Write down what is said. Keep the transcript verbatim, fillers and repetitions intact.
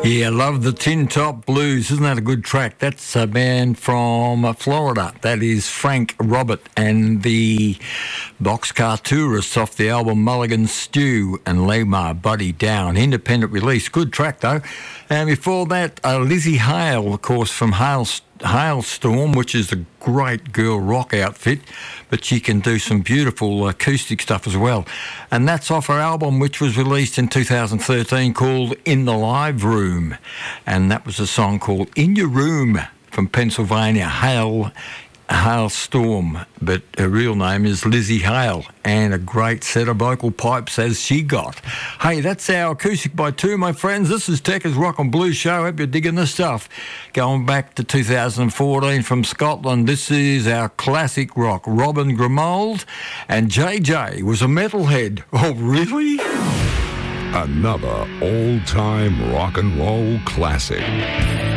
Yeah, love the Tin Top Blues. Isn't that a good track? That's a band from uh, Florida. That is Frank Robert and the Boxcar Tourists off the album Mulligan Stew and Lay My Buddy Down. Independent release. Good track, though. And before that, uh, Lizzie Hale, of course, from Hale's Hailstorm, which is a great girl rock outfit, but she can do some beautiful acoustic stuff as well. And that's off her album, which was released in two thousand thirteen, called In the Live Room. And that was a song called In Your Room from Pennsylvania, Hale Hailstorm, but her real name is Lizzie Hale, and a great set of vocal pipes as she got. Hey, that's our Acoustic by Two, my friends. This is Tekka's Rock and Blues Show. Hope you're digging the stuff. Going back to two thousand fourteen from Scotland, this is our classic rock, Robin Grimold, and J J was a metalhead. Oh, really? Another all-time rock and roll classic.